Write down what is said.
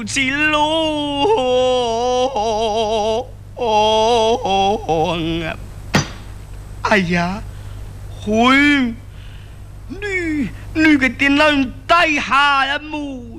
情路。哎呀，会女个电脑带下一幕。